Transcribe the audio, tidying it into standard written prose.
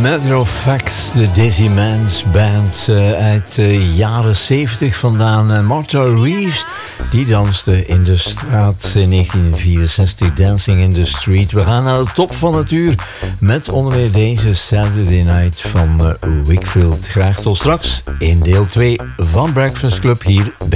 Matter of Fact, de Dizzy Man's Band uit de jaren 70 vandaan. Martha Reeves, die danste in de straat in 1964, Dancing in the Street. We gaan naar de top van het uur met onder meer deze Saturday Night van Wakefield. Graag tot straks in deel 2 van Breakfast Club hier bij